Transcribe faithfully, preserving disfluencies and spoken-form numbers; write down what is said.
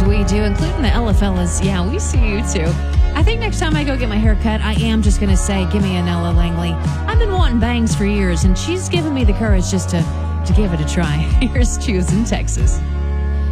we do, including the Ella fellas. Yeah, we see you too. I think next time I go get my hair cut, I am just going to say, give me an Ella Langley. I've been wanting bangs for years, and she's given me the courage just to, to give it a try. Here's Choose in Texas.